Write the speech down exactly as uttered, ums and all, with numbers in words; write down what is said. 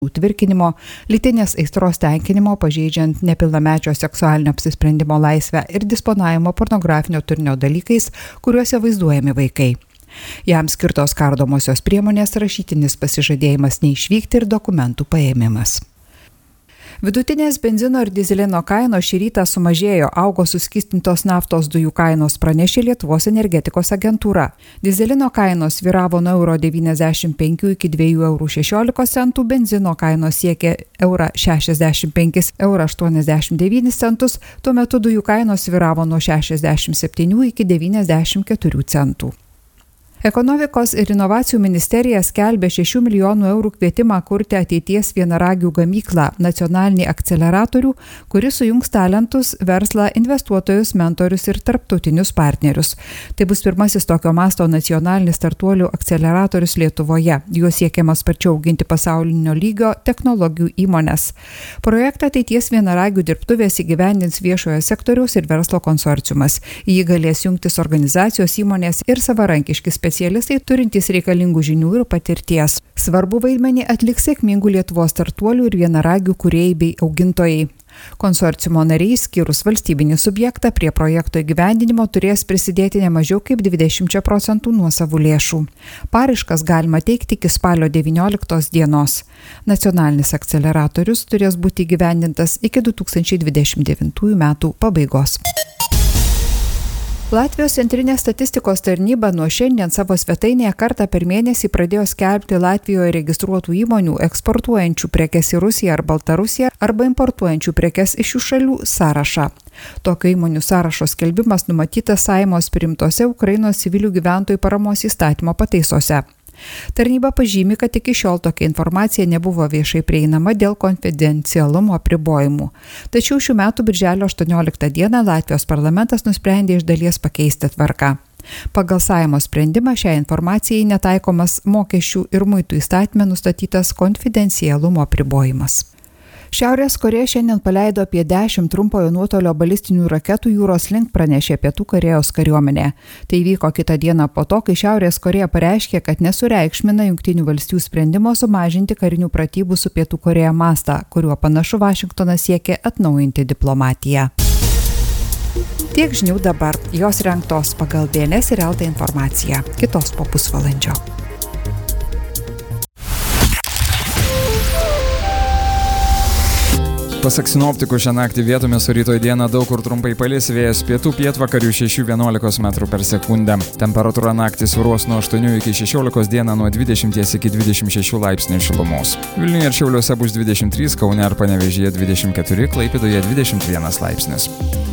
tvirkinimo, lytinės aistros tenkinimo, pažeidžiant nepilnamečio seksualinio apsisprendimo laisvę ir disponavimo pornografinio turinio dalykais, kuriuose vaizduojami vaikai. Jam skirtos kardomosios priemonės rašytinis pasižadėjimas neišvykti ir dokumentų paėmimas. Vidutinės benzino ir dyzelino kainos šį rytą sumažėjo, augo suskystintos naftos dujų kainos, pranešė Lietuvos energetikos agentūra. Dyzelino kainos svyravo nuo euro devyniasdešimt penkių iki dviejų eurų šešiolikos centų, benzino kainos siekė eurą šešiasdešimt penkis eurą aštuoniasdešimt devynis centus, tuo metu dujų kainos svyravo nuo šešiasdešimt septynių iki devyniasdešimt keturių centų. Ekonomikos ir inovacijų ministerija skelbė šešių milijonų eurų kvietimą kurti ateities vienaragių gamyklą, nacionalinį akceleratorių, kuris sujungs talentus, verslą, investuotojus, mentorius ir tarptautinius partnerius. Tai bus pirmasis tokio masto nacionalinis startuolių akceleratorius Lietuvoje. Juo siekiama sparčiau auginti pasaulinio lygio technologijų įmonės. Projektą ateities vienaragių dirbtuvės įgyvendins viešojo sektoriaus ir verslo konsorciumas. Į jį galės jungtis organizacijos, įmonės ir savarankiški specialistai. specialistai turintys reikalingų žinių ir patirties. Svarbu vaidmenį atliks sėkmingų Lietuvos startuolių ir vienaragių kūrėjai bei augintojai. Konsorciumo nariai, skyrus valstybinį subjektą, prie projekto įgyvendinimo turės prisidėti ne mažiau kaip dvidešimt procentų nuosavų lėšų. Paraiškas galima teikti iki spalio devynioliktos dienos. Nacionalinis akceleratorius turės būti įgyvendintas iki du tūkstančiai dvidešimt devintųjų metų pabaigos. Latvijos centrinė statistikos tarnyba nuo šiandien savo svetainėje kartą per mėnesį pradėjo skelbti Latvijoje registruotų įmonių eksportuojančių prekes į Rusiją ar Baltarusiją arba importuojančių prekes iš šių šalių sąrašą. Tokio įmonių sąrašo skelbimas numatytas Saimos priimtose Ukrainos civilių gyventojų paramos įstatymo pataisose. Tarnyba pažymi, kad iki šiol tokia informacija nebuvo viešai prieinama dėl konfidencialumo apribojimų. Tačiau šių metų birželio aštuonioliktą dieną Latvijos parlamentas nusprendė iš dalies pakeisti tvarką. Pagal Saimos sprendimą šiai informacijai netaikomas mokesčių ir muitų įstatyme nustatytas konfidencialumo apribojimas. Šiaurės Korėja šiandien paleido apie dešimt trumpojo nuotolio balistinių raketų jūros link, pranešė Pietų Korėjos kariuomenė. Tai vyko kitą dieną po to, kai Šiaurės Korėja pareiškė, kad nesureikšmina Jungtinių valstijų sprendimo sumažinti karinių pratybų su Pietų Korėja mastą, kuriuo panašu Vašingtonas siekė atnaujinti diplomatiją. Tiek žinių dabar, jos rengtos pagal B N S ir L T informaciją. Kitos po pusvalandžio. Pasak sinoptikų, šią naktį vietomis o rytoj dieną daug kur trumpai palis, vėjas pietų pietvakarių šešių vienuolikos metrų per sekundę. Temperatūra naktį svyruos nuo aštuonių iki šešiolikos, dieną nuo dvidešimties iki dvidešimt šešių laipsnių šilumos. Vilniuje ir Šiauliuose bus dvidešimt trys, Kaune ir Panevėžyje dvidešimt keturi, Klaipėdoje dvidešimt vienas laipsnis.